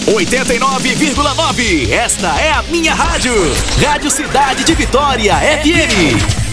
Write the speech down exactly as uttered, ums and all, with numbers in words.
oitenta e nove vírgula nove. Esta é a minha rádio. Rádio Cidade de Vitória F M.